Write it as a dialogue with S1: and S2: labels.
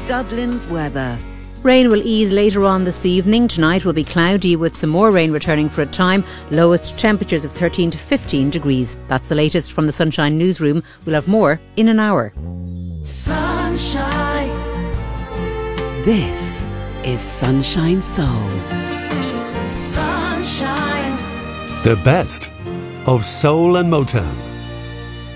S1: Dublin's weather.
S2: Rain will ease later on this evening. Tonight will be cloudy with some more rain returning for a time. Lowest temperatures of 13 to 15 degrees. That's the latest from the Sunshine Newsroom. We'll have more in an hour.
S1: Sunshine. This is Sunshine Soul. Sunshine.
S3: The best of soul and Motown.